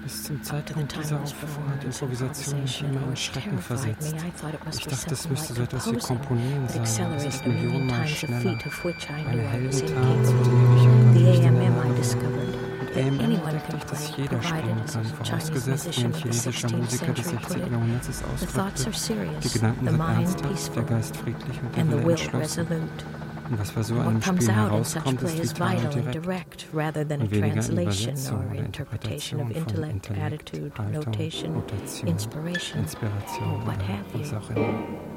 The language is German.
Bis zum Zeitpunkt dieser Aufführung hat Improvisation mich immer in Schrecken versetzt. Ich dachte, es müsste so etwas wie Komponieren sein. Es ist millionenmal schneller. Eine Heldentat, zu der ich angekündigt Mit AMM entdeckte ich, dass jeder spielen kann, vorausgesetzt, wie ein chinesischer Musiker des 16. Jahrhunderts es ausdrückte. Die Gedanken sind ernsthaft, der Geist friedlich und der Wille entschlossen. Und was bei so einem Spiel herauskommt, ist vital und direkt und weniger in Übersetzung oder Interpretation von Intellekt, Haltung, Notation, Inspiration oder was auch immer.